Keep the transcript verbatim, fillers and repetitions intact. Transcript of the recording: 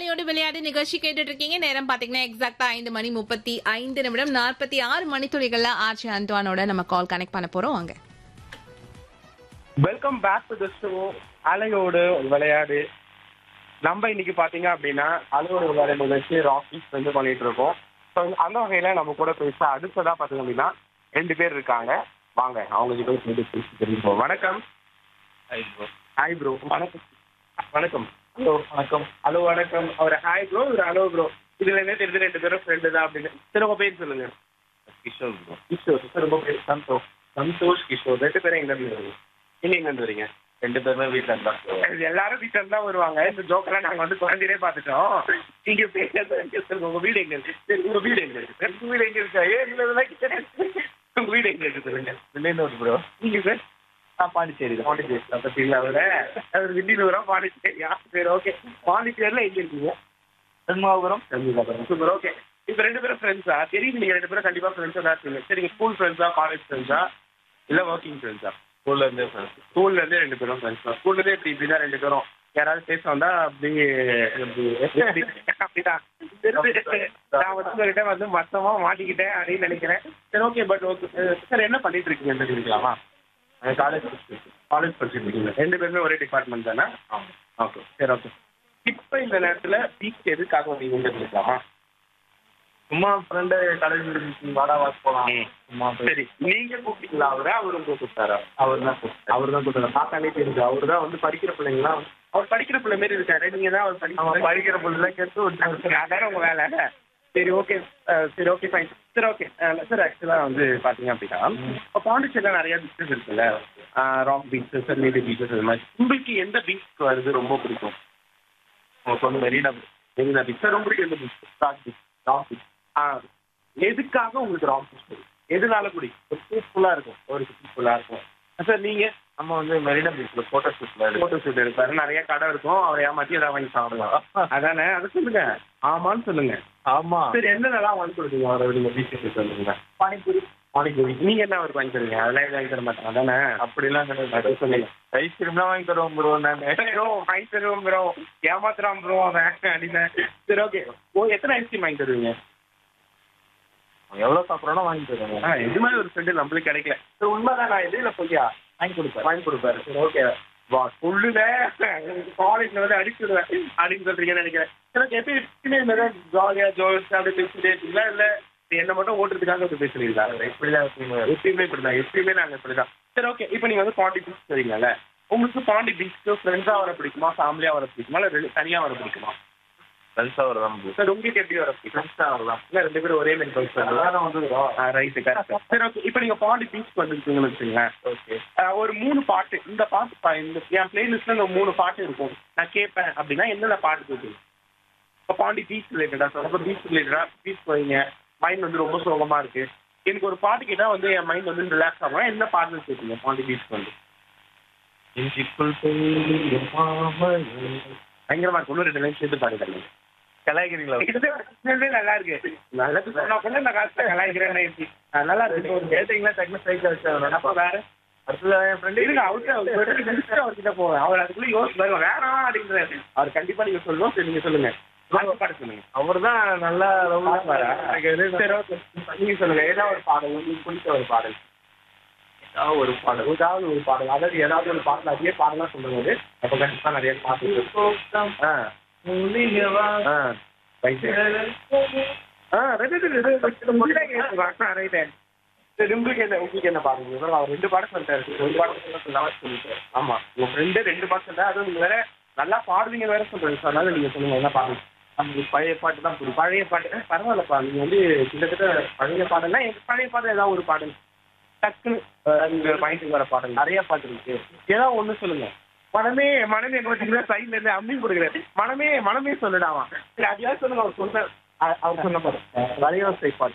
அலையோடு விளையாடு நிகழ்ச்சி கேட்டுட்டு இருக்கீங்க. நேரம் பாத்தீங்கன்னா எக்ஸாக்டா ஐந்து மணி முப்பத்தி ஐந்து நிமிடம் நாற்பத்தி ஆறு மணித்துளிகள்ல ஆர்ச்சி அந்தோனோட நம்ம கால் கனெக்ட் பண்ண போறோம். வாங்க. Welcome back to the show அலையோடு விளையாடு. நம்ம இன்னைக்கு பாத்தீங்க அப்படின்னா அலையோடு விளையாடு நிகழ்ச்சி ராக்கிஸ் வந்து பண்ணிட்டு இருக்கோம். ஸோ அந்த வகையில நம்ம கூட பேச அடுத்ததா பாத்தீங்க அப்படின்னா ரெண்டு பேர் இருக்காங்க. வாங்க அவங்க கிட்ட பேசி தெரிஞ்சுப்போம். வணக்கம். Hi bro. Hi bro. வணக்கம். வணக்கம். ஹலோ வணக்கம். ஹலோ வணக்கம். அவர் ஹாய் ப்ரோ, ஒரு ஹலோ ப்ரோ. இதுல என்ன தெரிஞ்சு ரெண்டு பேரும் ஃப்ரெண்டு தான் அப்படின்னு. சரி உங்க பேர் சொல்லுங்க. கிஷோர் ப்ரோ. கிஷோர். சார் உங்க பேர் சந்தோஷ். சந்தோஷ் கிஷோர். ரெண்டு பேரும் எங்க இருந்து வருவீங்க? நீங்க எங்க இருந்து வரீங்க? ரெண்டு பேருமே வீட்டுல இருந்தா எல்லாரும் வீட்டுல இருந்தா வருவாங்க. இந்த ஜோக்கெல்லாம் நாங்க வந்து குழந்தையிலே பாத்துட்டோம். நீங்க பேசுறது உங்க வீடு எங்க இருக்கு? சரி உங்க வீடு எங்க இருக்கு? உங்க வீடு எங்க இருக்கா? ஏன் உங்க வீடு எங்க இருக்கு சொல்லுங்க. வில்லியனூர் ப்ரோ. நீங்க சார்? ஆ பாண்டிச்சேரி. பாண்டிச்சேரி பத்திங்களா? அவர அவர் வில்லியனூரா பாண்டிச்சேரியா? சரி ஓகே. பாண்டிச்சேரியில எங்க இருக்கீங்க? தென்மாபுரம். தென்மாபுரம். சூப்பர். ஓகே. இப்ப ரெண்டு பேரும் ஃப்ரெண்ட்ஸா? தெரியும் நீங்க ரெண்டு பேரும் கண்டிப்பா ஃப்ரெண்ட்ஸா தான் இருக்கீங்க. சரிங்க. ஸ்கூல் ஃப்ரெண்ட்ஸா, காலேஜ் ஃப்ரெண்ட்ஸா, இல்ல ஒர்க்கிங் ஃப்ரெண்ட்ஸா? ஸ்கூல்ல இருந்தே ஃப்ரெண்ட்ஸ். ஸ்கூல்ல இருந்தே ரெண்டு பேரும் ஃப்ரெண்ட்ஸ் தான். ஸ்கூல்ல இருந்தே இப்படி இப்படிதான் ரெண்டு பேரும் யாராவது பேச வந்தா அப்படியே அப்படிதான் நான் வந்து உங்ககிட்ட வந்து மொத்தமா மாட்டிக்கிட்டேன் அப்படின்னு நினைக்கிறேன். சரி ஓகே. பட் ஓகே சார், என்ன பண்ணிட்டு இருக்கீங்க தெரிஞ்சுக்கலாமா? காலேஜ் காலேஜ் படிச்சுட்டு இருக்கீங்க. ரெண்டு பேருமே ஒரே டிபார்ட்மெண்ட் தானே? ஆமாம். ஓகே சரி ஓகே. இப்போ இந்த நேரத்தில் பீச் எதுக்காக வந்தீங்கன்னு தெரிஞ்சுக்கலாமா? சும்மா ஃப்ரெண்டு காலேஜ் வாடா வாஸ் போகலாம் சும்மா. சரி நீங்க கூப்பிட்டீங்களா அவரை? அவரும் கூப்பிட்டாரா? அவர் தான் அவர் தான் கூப்பிட்டாரு. பார்த்தாலே தெரியுது அவர் தான் வந்து படிக்கிற பிள்ளைங்களா. அவர் படிக்கிற பிள்ளை மாரி இருக்காரு. நீங்க தான் அவர் படிக்க படிக்கிற பிள்ளை கேட்டு அதான உங்க வேலை. சரி ஓகே. சரி ஓகே ஃபைன். சரி ஓகே சார். ஆக்சுவலாக வந்து பார்த்தீங்க அப்படின்னா இப்போ பாண்டிச்சேரியில் நிறைய பீச்சஸ் இருக்குல்ல, ராக் பீச்சஸ், நீடு பீச்சஸ், அது மாதிரி. உங்களுக்கு எந்த பீச்சுக்கு வருது ரொம்ப பிடிக்கும்? உங்களுக்கு வந்து மெரினா மெரினா பீச் சார் ரொம்ப பிடிக்கும். எந்த beach? Rock beach. Rock beach. ஆ எதுக்காக உங்களுக்கு ராக் பீச் பிடிக்கும்? எதனால பிடிக்கும்? ஒரு பீஸ்ஃபுல்லாக இருக்கும். ஒரு பீஸ்ஃபுல்லாக இருக்கும். சார் நீங்கள்? நம்ம வந்து மெரினா பீச்சில் ஃபோட்டோ ஷூட்டில் ஃபோட்டோ ஷூட் எடுப்பாரு. நிறைய கடை இருக்கும். அவரை ஏமாற்றி ஏதாவது வாங்கி சாப்பிடலாம் அதானே? அதை சொல்லுங்க. ஆமான்னு சொல்லுங்க. ஆமாம். சரி என்னென்னலாம் வாங்கி கொடுத்தீங்க அவரை நீங்கள் பீச்சுக்கு சொல்லுங்க? பானிபூரி. பானிபூரி. நீங்கள் என்ன அவருக்கு வாங்கி தருவீங்க? அதெல்லாம் எதுவும் வாங்கி தர மாட்டாங்க அதானே? அப்படிலாம் கிடையாது. சொல்லுங்க. ஐஸ்கிரீம்லாம் வாங்கி தருவோம் ப்ரோ. நான் ப்ரோ வாங்கி தருவோம் ப்ரோ. ஏமாத்துறான் ப்ரோ அவன் அப்படின்னு. சரி ஓகே. ஓ எத்தனை ஐஸ்கிரீம் வாங்கி தருவீங்க? எவ்வளோ சாப்பிட்றோன்னா வாங்கி தருவாங்க. ஆ இது மாதிரி ஒரு ஃப்ரெண்டு நம்மளுக்கு கிடைக்கல. சரி உண்மைதான். நான் எது இல்லை சொல்லியா வாங்கி கொடுப்பேன். வாங்கி கொடுப்பாரு. சரி ஓகே. வா சொல்லுல காலேஜில் வந்து அடிச்சுடுவேன் அப்படின்னு சொல்றீங்கன்னு நினைக்கிறேன். எனக்கு எப்பயுமே ஜாலியாக ஜோஸ் அப்படி பேசிட்டே இருக்கீங்களா? இல்லை என்னை மட்டும் ஓட்டுறதுக்காக அப்படி பேசுறீங்களா? இப்படிதான் எப்பயுமே இப்படி தான். எப்பயுமே நாங்கள் இப்படி தான். சரி ஓகே. இப்போ நீங்கள் வந்து பாண்டி பீச் சரிங்கல்ல, உங்களுக்கு பாண்டி பீச்சுக்கு ஃப்ரெண்ட்ஸாக வர பிடிக்குமா, ஃபேமிலியாக வர பிடிக்குமா, இல்லை தனியாக வர பிடிக்குமா? ஃப்ரெண்ட்ஸாக வரதான். சார் உங்களுக்கு எப்படி வர பிடிக்கும்? ஃப்ரெண்ட்ஸாக வரலாம். இல்லை ரெண்டு பேரும் ஒரே மாதிரி ஃப்ரெண்ட்ஸ் வந்து ரைட்டு கரெக்ட். சரி ஓகே. இப்போ நீங்கள் பாண்டி பீச் வந்துருக்கீங்கன்னு வச்சுங்களேன். ஓகே. ஒரு மூணு பாட்டு இந்த பாட்டு இந்த என் பிளேலிஸ்ட்டில் இந்த மூணு பாட்டு இருக்கும். நான் கேட்பேன் அப்படின்னா என்னென்ன பாட்டு கேட்பீங்க? இப்போ பாண்டி பீச் ரிலேட்டடாக சார். இப்போ பீச் ரிலேட்டடாக பீச் போவீங்க, மைண்ட் வந்து ரொம்ப சோகமாக இருக்குது, எனக்கு ஒரு பாட்டு கேட்டால் வந்து என் மைண்ட் வந்து ரிலாக்ஸ் ஆகும். என்ன பாட்டுன்னு கேட்பீங்க பாண்டி பீச் வந்து? பயங்கரமாக இருக்கும். ஒன்று ரெண்டு லைன் சேர்த்து பாடுங்க. கலாய்க்கிறீங்களா? நல்லா இருக்கு. நல்லது சொன்னா நான் காசு கலாய்க்கிறேன். நல்லா இருக்கு. ஒரு கேட்டீங்களா டக்குனு சைக்கிள் வச்சு அப்போ வேற அடுத்தது என் ஃப்ரெண்டு இருக்கு. அவர்கிட்ட அவர்கிட்ட போவேன். அவர் அதுக்குள்ளே யோசிச்சு வருவார் வேற அப்படின்றாரு. அவர் கண்டிப்பாக நீங்கள் சொல்லணும். சரி நீங்கள் சொல்லுங்க. பாட்டு சொல்லுங்க. அவர் தான் நல்லா சரி ஓகே. நீங்கள் சொல்லுங்க. ஏதாவது ஒரு பாடல் உங்களுக்கு பிடிச்ச ஒரு பாடல். ஏதாவது ஒரு பாடல் ஏதாவது ஒரு பாடல் அதாவது ஏதாவது ஒரு பாடல் அதே பாடலாம் சொல்லும்போது அப்போ கண்டிப்பாக நிறைய பாட்டு. ஆ ஆ ரைட்டு. ஆ ரைட்டு ரைட்டு. சரி உங்களுக்கு என்ன உங்களுக்கு என்ன பாருங்க? அவர் ரெண்டு பாடம் சொல்லிட்டாரு. ஒரு பாடம் சொல்லாமல் சொல்லிட்டாரு. ஆமாம் உங்கள் ஃப்ரெண்டு ரெண்டு பாடம் சொல்லிட்டா. அதுவும் நீங்கள் வேற நல்லா பாடுவீங்க வேற சொல்கிறேன். ஸோ அதனால நீங்கள் சொல்லுங்கள் என்ன பாடுங்க. நமக்கு பழைய பாட்டு தான் பிடிக்கும். பழைய பாட்டு பரவாயில்லப்பா. நீங்கள் வந்து கிட்டத்தட்ட பழைய பாடல்னா எனக்கு பழைய பாடல் ஏதாவது ஒரு பாடல் டக்குன்னு உங்கள் மைண்டுக்கு வர பாடல் நிறைய பாட்டு இருக்கு. ஏதாவது ஒன்று சொல்லுங்கள். மனமே மனமே பார்த்தீங்கன்னா சைட்ல இருந்து அம்மியும் கொடுக்குறாரு. மனமே மனமே சொல்லிடாமா. சரி அதையாவது சொல்லுங்க. அவர் சொன்ன அவர் சொன்ன பாரு வரையோசை பாட்டு.